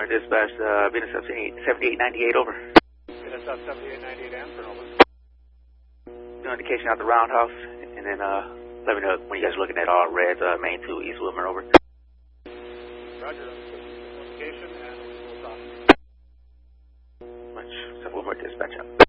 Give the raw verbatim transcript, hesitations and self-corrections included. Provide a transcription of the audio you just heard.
Wilmer dispatch, uh, Venus seventy-eight ninety-eight, over. Venus seventy-eight ninety-eight, answer, over. No indication out the roundhouse, and then uh, let me know when you guys are looking at all reds, uh, main two, East Wilmer, over. Roger, indication, and we will talk. Much, Wilmer dispatch out.